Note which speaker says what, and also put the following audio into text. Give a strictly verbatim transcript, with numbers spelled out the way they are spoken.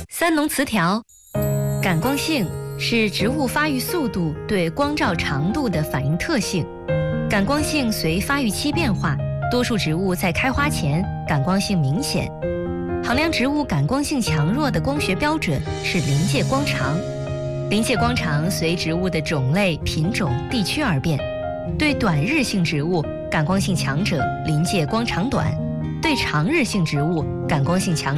Speaker 1: 三农词条：感光性是植物发育速度对光照长度的反应特性，感光性随发育期变化，多数植物在开花前感光性明显。衡量植物感光性强弱的光学标准是临界光长。临界光长随植物的种类、品种、地区而变。对短日性植物，感光性强者临界光长短；对长日性植物，感光性强